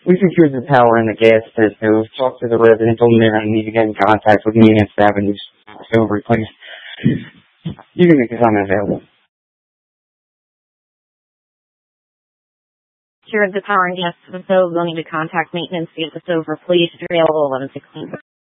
We secured the power and the gas system. Talked to the resident, told them they're going to need to get in contact with me and staff and just so replaced. You can make this unavailable. Secured the power and gas system, so we'll need to contact maintenance to get this over, please. Available 11:16.